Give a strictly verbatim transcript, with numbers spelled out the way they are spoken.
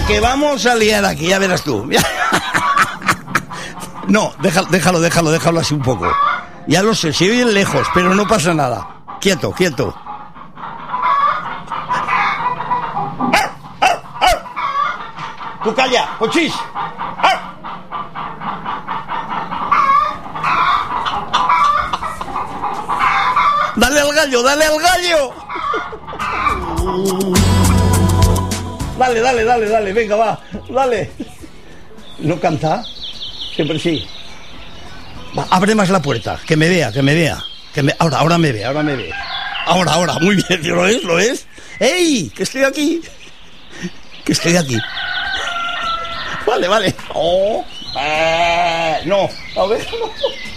que vamos a liar aquí, ya verás tú. No, déjalo, déjalo, déjalo, déjalo así un poco. Ya lo sé, se oye lejos, pero no pasa nada. Quieto, quieto. Tú calla, cochís. Dale al gallo, dale al gallo. Dale, dale, dale, dale, venga, va, dale. ¿No canta? Siempre sí. Va, abre más la puerta, que me vea, que me vea. Que me... Ahora, ahora me ve, ahora me ve. Ahora, ahora, muy bien, ¿lo es? ¿Lo es? ¡Ey! Que estoy aquí. Que estoy aquí. Vale, vale. Oh, eh, no, a ver, no.